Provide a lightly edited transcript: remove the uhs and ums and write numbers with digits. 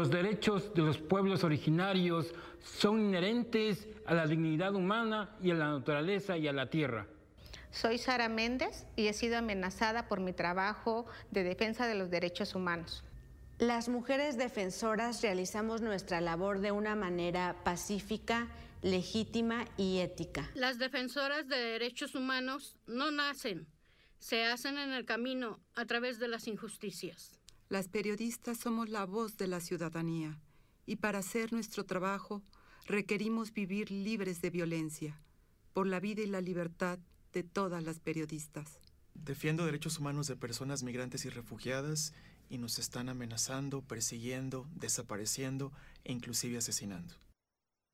Los derechos de los pueblos originarios son inherentes a la dignidad humana y a la naturaleza y a la tierra. Soy Sara Méndez y he sido amenazada por mi trabajo de defensa de los derechos humanos. Las mujeres defensoras realizamos nuestra labor de una manera pacífica, legítima y ética. Las defensoras de derechos humanos no nacen, se hacen en el camino a través de las injusticias. Las periodistas somos la voz de la ciudadanía y para hacer nuestro trabajo requerimos vivir libres de violencia, por la vida y la libertad de todas las periodistas. Defiendo derechos humanos de personas migrantes y refugiadas y nos están amenazando, persiguiendo, desapareciendo e inclusive asesinando.